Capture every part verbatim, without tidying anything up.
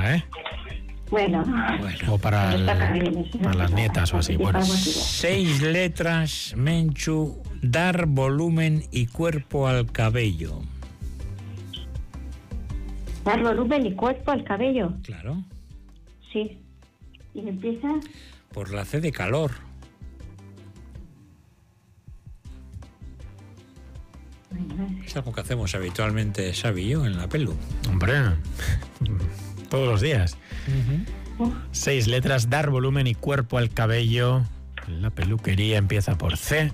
Venga, ¿eh? Bueno. bueno. O para, el, para las nietas o así. Bueno. Seis letras, Menchu. Dar volumen y cuerpo al cabello. Dar volumen y cuerpo al cabello. Claro. Sí. ¿Y empieza? Por la C de calor. Es algo que hacemos habitualmente, Xavi y yo, en la pelu. Hombre, todos los días. Uh-huh. Uh. Seis letras, dar volumen y cuerpo al cabello. La peluquería empieza por C.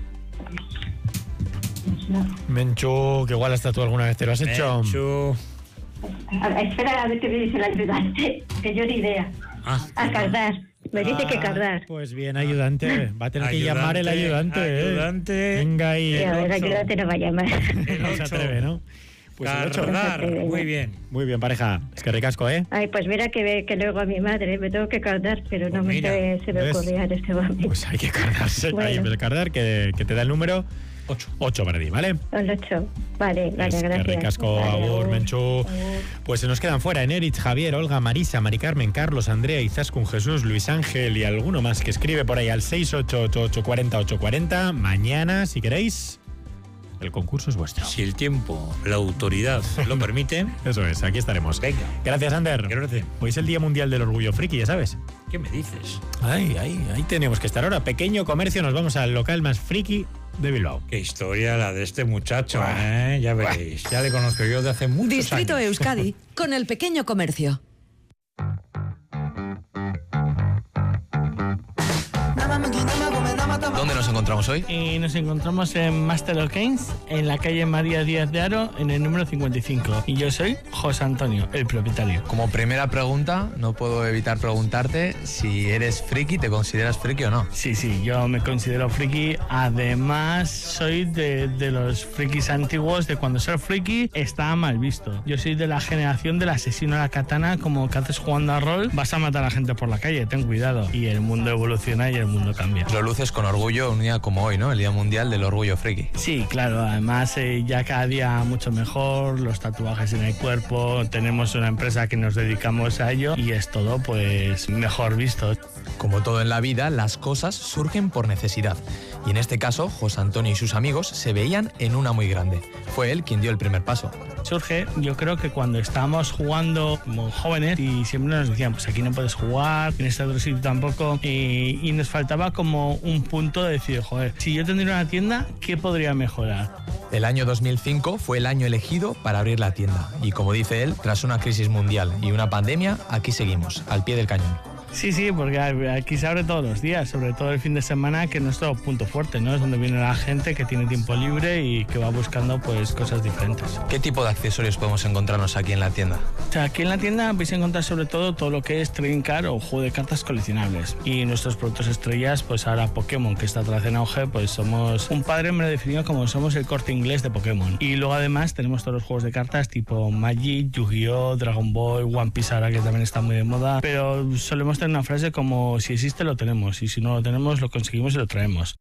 No. Menchu, que igual hasta tú alguna vez te lo has hecho. Menchu. A ver, espera a ver qué me dice el ayudante, que yo ni idea. Ah, a cardar. Me dice ah, que cardar. Pues bien, ayudante. Va a tener ayudante, que llamar el ayudante. Ayudante. ¿eh? Venga ahí. Sí, a ver, el ayudante no va a llamar. No se atreve, ¿no? Pues cardar. No muy bien. Muy bien, pareja. Es que ricasco, ¿eh? Ay, pues mira que, que luego a mi madre me tengo que cardar, pero pues no mira, me se, se me ocurría en este momento. Pues hay que cardarse. Bueno. Hay que cardar, que, que te da el número ocho. ocho para ti, ¿vale? El ocho. Vale, vale, es gracias. Que ricasco, vale, agur, Menchu. Agur. Pues se nos quedan fuera Eneritz, Javier, Olga, Marisa, Mari Carmen, Carlos, Andrea, Izaskun, Jesús, Luis Ángel y alguno más que escribe por ahí al seis ocho ocho ocho cuatro cero ocho cuatro cero. Mañana, si queréis, el concurso es vuestro. Si el tiempo, la autoridad lo permite. Eso es, aquí estaremos. Venga. Gracias, Ander. Gracias. Hoy es el Día Mundial del Orgullo Friki, ya sabes. ¿Qué me dices? Ay, ay, ahí tenemos que estar ahora. Pequeño comercio, nos vamos al local más friki de Bilbao. Qué historia la de este muchacho, Buah. ¿eh? Ya veréis, Buah. Ya le conozco yo de hace muchos Distrito años. Distrito Euskadi, con el pequeño comercio. ¿Dónde nos encontramos hoy? Eh, nos encontramos en Master of Games, en la calle María Díaz de Haro, en el número cincuenta y cinco. Y yo soy José Antonio, el propietario. Como primera pregunta, no puedo evitar preguntarte si eres friki, ¿te consideras friki o no? Sí, sí, yo me considero friki. Además, soy de, de los frikis antiguos, de cuando ser friki estaba mal visto. Yo soy de la generación del asesino a la katana, como que haces jugando a rol, vas a matar a la gente por la calle, ten cuidado. Y el mundo evoluciona y el mundo cambia. Lo luces con orgullo un día como hoy, ¿no? El Día Mundial del Orgullo Friki. Sí, claro. Además, eh, ya cada día mucho mejor, los tatuajes en el cuerpo, tenemos una empresa que nos dedicamos a ello y es todo, pues, mejor visto. Como todo en la vida, las cosas surgen por necesidad. Y en este caso, José Antonio y sus amigos se veían en una muy grande. Fue él quien dio el primer paso. Surge, yo creo que cuando estábamos jugando como jóvenes y siempre nos decían, pues aquí no puedes jugar, en este otro sitio tampoco, y, y nos faltaba como un punto de decir, joder, si yo tendría una tienda, ¿qué podría mejorar? El año dos mil cinco fue el año elegido para abrir la tienda. Y como dice él, tras una crisis mundial y una pandemia, aquí seguimos, al pie del cañón. Sí, sí, porque aquí se abre todos los días, sobre todo el fin de semana, que es nuestro punto fuerte, ¿no? Es donde viene la gente que tiene tiempo libre y que va buscando, pues, cosas diferentes. ¿Qué tipo de accesorios podemos encontrarnos aquí en la tienda? O sea, aquí en la tienda vais a encontrar sobre todo todo lo que es trading card o juego de cartas coleccionables. Y nuestros productos estrellas, pues ahora Pokémon, que está otra vez en auge, pues somos... Un padre me lo definió como somos el Corte Inglés de Pokémon. Y luego además tenemos todos los juegos de cartas tipo Magic, Yu-Gi-Oh, Dragon Ball, One Piece ahora que también está muy de moda. Pero solemos tener una frase como si existe lo tenemos y si no lo tenemos lo conseguimos y lo traemos.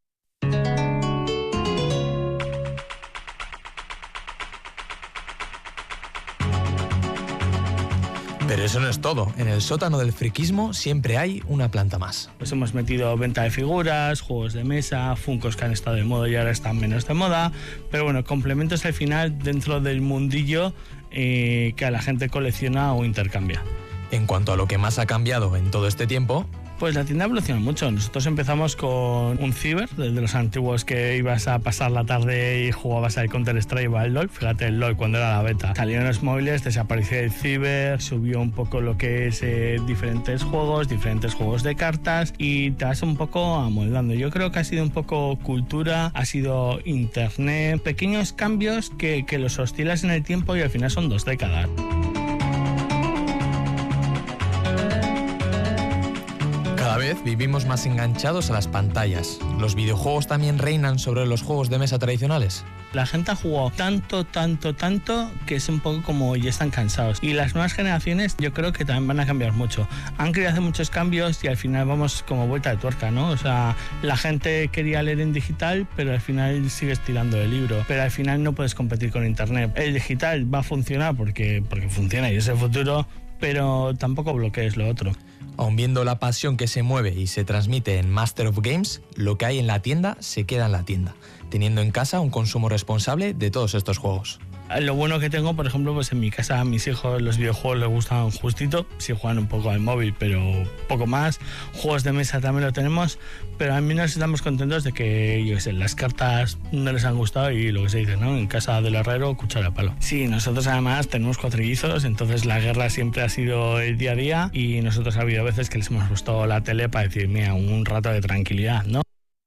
Pero eso no es todo. En el sótano del friquismo siempre hay una planta más. Pues hemos metido venta de figuras, juegos de mesa, funcos que han estado de moda y ahora están menos de moda. Pero bueno, complementos al final dentro del mundillo eh, que a la gente colecciona o intercambia. En cuanto a lo que más ha cambiado en todo este tiempo... Pues la tienda evoluciona mucho. Nosotros empezamos con un ciber, de los antiguos que ibas a pasar la tarde y jugabas al Counter-Strike o al LOL. Fíjate, el LOL cuando era la beta. Salieron los móviles, desapareció el ciber, subió un poco lo que es eh, diferentes juegos, diferentes juegos de cartas y te vas un poco amoldando. Yo creo que ha sido un poco cultura, ha sido internet, pequeños cambios que, que los hostilas en el tiempo y al final son dos décadas. Cada vez vivimos más enganchados a las pantallas. ¿Los videojuegos también reinan sobre los juegos de mesa tradicionales? La gente ha jugado tanto, tanto, tanto que es un poco como ya están cansados. Y las nuevas generaciones yo creo que también van a cambiar mucho. Han querido hacer muchos cambios y al final vamos como vuelta de tuerca, ¿no? O sea, la gente quería leer en digital, pero al final sigues tirando de libro. Pero al final no puedes competir con internet. El digital va a funcionar porque, porque funciona y es el futuro, pero tampoco bloquees lo otro. Aun viendo la pasión que se mueve y se transmite en Master of Games, lo que hay en la tienda se queda en la tienda, teniendo en casa un consumo responsable de todos estos juegos. Lo bueno que tengo, por ejemplo, pues en mi casa a mis hijos los videojuegos les gustan justito, sí juegan un poco al móvil, pero poco más. Juegos de mesa también lo tenemos, pero a mí nos estamos contentos de que, yo qué sé, las cartas no les han gustado y lo que se dice, ¿no? En casa del herrero, cuchara de palo. Sí, nosotros además tenemos cuatrillizos, entonces la guerra siempre ha sido el día a día y nosotros ha habido veces que les hemos puesto la tele para decir, mira, un rato de tranquilidad, ¿no?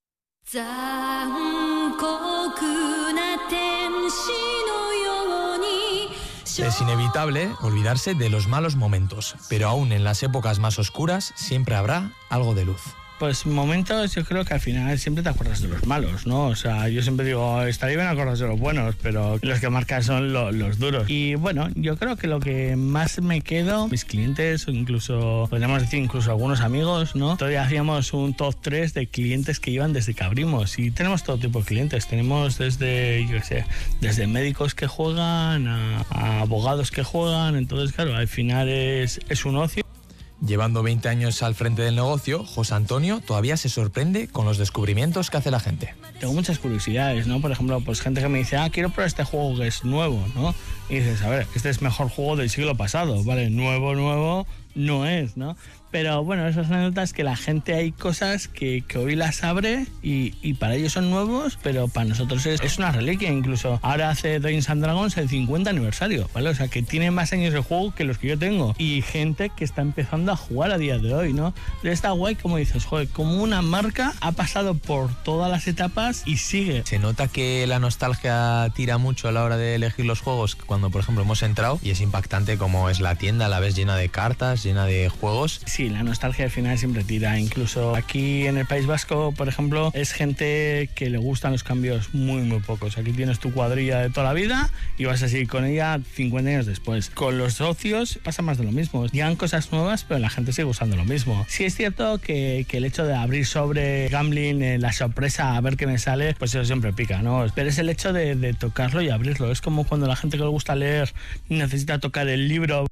Es inevitable olvidarse de los malos momentos, pero aún en las épocas más oscuras siempre habrá algo de luz. Pues momentos, yo creo que al final siempre te acuerdas de los malos, ¿no? O sea, yo siempre digo, estaría bien acordarse de los buenos, pero los que marcan son lo, los duros. Y bueno, yo creo que lo que más me quedo, mis clientes, o incluso, podríamos decir, incluso algunos amigos, ¿no? Todavía hacíamos un top tres de clientes que iban desde que abrimos. Y tenemos todo tipo de clientes. Tenemos desde, yo qué sé, desde médicos que juegan, a, a abogados que juegan. Entonces, claro, al final es, es un ocio. Llevando veinte años al frente del negocio, José Antonio todavía se sorprende con los descubrimientos que hace la gente. Tengo muchas curiosidades, ¿no? Por ejemplo, pues gente que me dice, ah, quiero probar este juego que es nuevo, ¿no? Y dices, a ver, este es mejor juego del siglo pasado, ¿vale? Nuevo, nuevo no es, ¿no? Pero bueno, esas anécdotas que la gente, hay cosas que, que hoy las abre y, y para ellos son nuevos, pero para nosotros es, es una reliquia. Incluso ahora hace Dungeons and Dragons el cincuenta aniversario, ¿vale? O sea, que tiene más años de juego que los que yo tengo. Y gente que está empezando a jugar a día de hoy, ¿no? Pero está guay, como dices, joder, como una marca ha pasado por todas las etapas y sigue. Se nota que la nostalgia tira mucho a la hora de elegir los juegos cuando, por ejemplo, hemos entrado y es impactante como es la tienda, la ves llena de cartas, llena de juegos. Sí, la nostalgia al final siempre tira. Incluso aquí en el País Vasco, por ejemplo, es gente que le gustan los cambios muy, muy pocos. Aquí tienes tu cuadrilla de toda la vida y vas a seguir con ella cincuenta años después. Con los socios pasa más de lo mismo. Llegan cosas nuevas, pero la gente sigue usando lo mismo. Sí es cierto que, que el hecho de abrir sobre gambling, eh, la sorpresa, a ver qué me sale, pues eso siempre pica, ¿no? Pero es el hecho de, de tocarlo y abrirlo. Es como cuando la gente que le gusta leer necesita tocar el libro.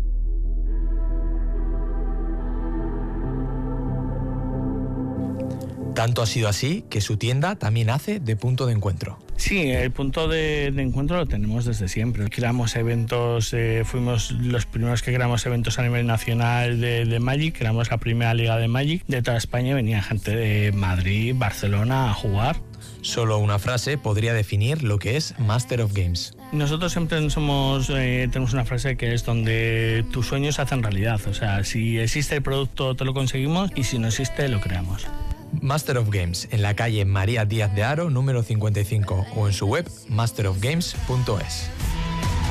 Tanto ha sido así que su tienda también hace de punto de encuentro. Sí, el punto de, de encuentro lo tenemos desde siempre. Creamos eventos, eh, fuimos los primeros que creamos eventos a nivel nacional de, de Magic, creamos la primera liga de Magic. De toda España venía gente de Madrid, Barcelona a jugar. Solo una frase podría definir lo que es Master of Games. Nosotros siempre somos, eh, tenemos una frase que es donde tus sueños se hacen realidad. O sea, si existe el producto te lo conseguimos y si no existe lo creamos. Master of Games, en la calle María Díaz de Haro, número cincuenta y cinco, o en su web master of games punto es.